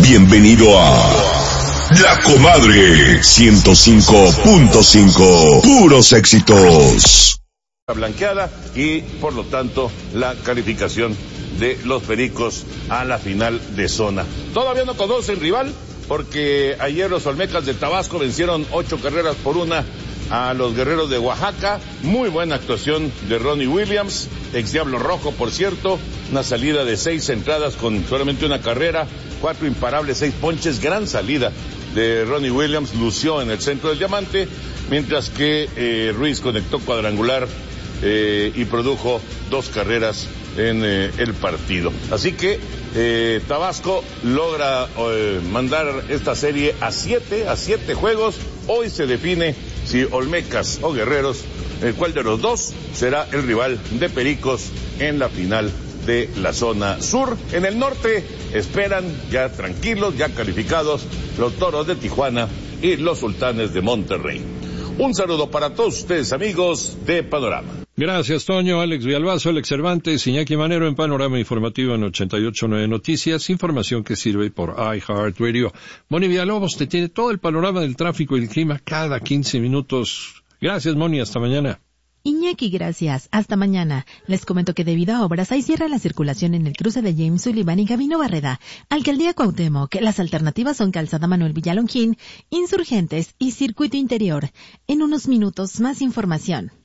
Bienvenido a La Comadre 105.5. Puros éxitos. Blanqueada y por lo tanto la calificación de los Pericos a la final de zona. Todavía no conocen rival porque ayer los Olmecas de Tabasco vencieron 8-1 a los Guerreros de Oaxaca. Muy buena actuación de Ronnie Williams, ex Diablo Rojo por cierto, una salida de 6 entradas con solamente una carrera, 4 imparables, 6 ponches, gran salida de Ronnie Williams, lució en el centro del diamante, mientras que Ruiz conectó cuadrangular y produjo 2 carreras en el partido. Así que Tabasco logra mandar esta serie a 7 juegos. Hoy se define si Olmecas o Guerreros, cuál de los dos será el rival de Pericos en la final de la zona sur. En el norte esperan ya tranquilos, ya calificados, los Toros de Tijuana y los Sultanes de Monterrey. Un saludo para todos ustedes, amigos de Panorama. Gracias, Toño. Alex Villalbazo, Alex Cervantes, Iñaki Manero en Panorama Informativo en 88.9 Noticias. Información que sirve por iHeartRadio. Moni Villalobos te tiene todo el panorama del tráfico y el clima cada 15 minutos. Gracias, Moni. Hasta mañana. Iñaki, gracias. Hasta mañana. Les comento que debido a obras hay cierre la circulación en el cruce de James Sullivan y Gabino Barreda. Alcaldía Cuauhtémoc. Las alternativas son Calzada Manuel Villalongín, Insurgentes y Circuito Interior. En unos minutos más información.